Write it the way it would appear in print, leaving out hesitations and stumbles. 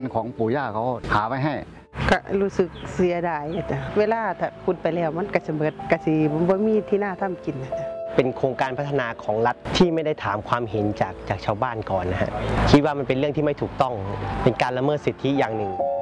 ของปู่ย่าเขาหาไว้ให้ก็รู้สึกเสียดายจ้ะเวลาถ้าขุดไปแล้วมันก็จะเบิดกะสิบ่มีที่น่าทำกินนะจ๊ะเป็นโครงการพัฒนาของรัฐที่ไม่ได้ถามความเห็นจากชาวบ้านก่อนนะฮะคิดว่ามันเป็นเรื่องที่ไม่ถูกต้องเป็นการละเมิดสิทธิอย่างหนึ่ง